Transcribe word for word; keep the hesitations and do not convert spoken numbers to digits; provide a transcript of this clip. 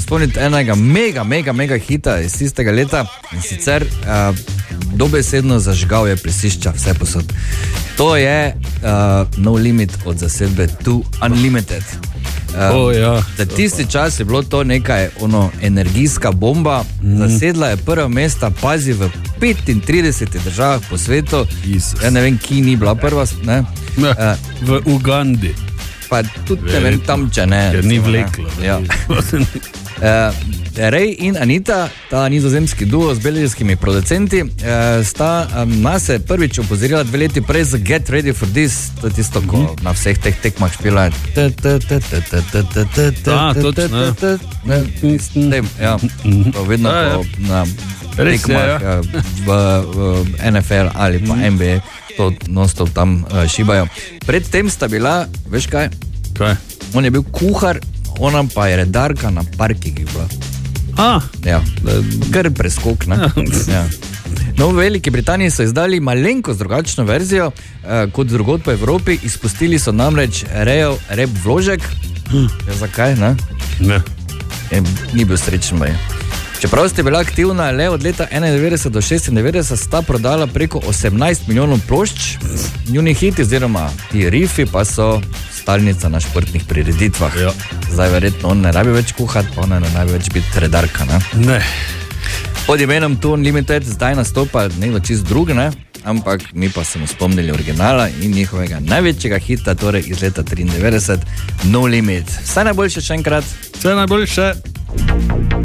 spomniti enega mega, mega, mega hita iz tistega leta in sicer uh, dobesedno zažgal je plesišča vse posod. To je uh, No Limit od zasedbe Two Unlimited. Uh, oh, ja. Za tisti čas je bilo to nekaj ono, energijska bomba, mm. zasedla je prva mesta, pazi, v petintridesetih državah po svetu. Jesus. Ja ne vem, ki ni bila prva, ne? Ne, uh, v Ugandi. Pa tudi ne vem tam, če ne. Ker ni vleklo. Ja. uh, Ray in Anita, ta nizozemski duo z belgijskimi producenti, uh, sta um, nas prvič opozorila dve leti prej z Get Ready for This, to je tisto, ko mm-hmm. na vseh teh tekmah špila. Da, točno. Ja, to vedno po na tekmah v N F L ali pa N B A, to non-stop tam šibajo. Predtem sta bila, veš kaj? Kaj? On je bil kuhar, ona pa je redarka na parkingih bila. Ah. Ja, kar preskok, ne? Ja. No, v Veliki Britaniji so izdali malenkost drugačno verzijo eh, kot drugod po Evropi, izpustili so namreč rejev rep vložek. Hm. Ja, zakaj, ne? Ne. E, ni bil srečen baj. Čeprav ste bila aktivna le od leta enaindevetdeset do šestindevetdeset, sta prodala preko osemnajst milijonov plošč, njuni hiti oziroma ti rifi pa so stalnica na športnih prireditvah. Ja. Zdaj verjetno on ne rabi več kuhati, pa ona ne rabi več biti redarka, ne? Ne. Pod imenom Two Unlimited zdaj nastopa nekdo čist drug, ne? Ampak mi pa smo spomnili originala in njihovega največjega hita, torej iz leta triindevetdeset, No Limit. Vse najboljše še enkrat. Vse najboljše.